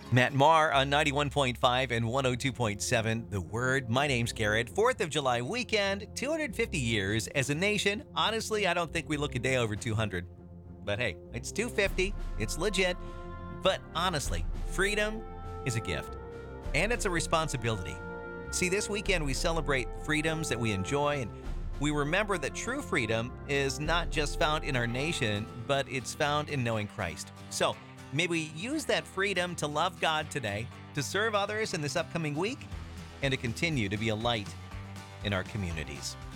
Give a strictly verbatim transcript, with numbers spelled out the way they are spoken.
Matt Marr on ninety-one point five and one oh two point seven. The Word. My name's Garrett. fourth of July weekend, two hundred fifty years as a nation. Honestly, I don't think we look a day over two hundred. But hey, it's two hundred fifty. It's legit. But honestly, freedom is a gift. And it's a responsibility. See, this weekend we celebrate freedoms that we enjoy, and we remember that true freedom is not just found in our nation, but it's found in knowing Christ. So, may we use that freedom to love God today, to serve others in this upcoming week, and to continue to be a light in our communities.